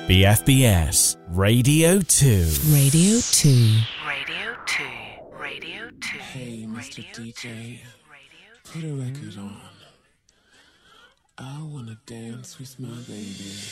BFBS Radio 2. Radio 2. Radio 2. Radio 2. Hey, Mr. DJ, put a record on. I wanna dance with my baby.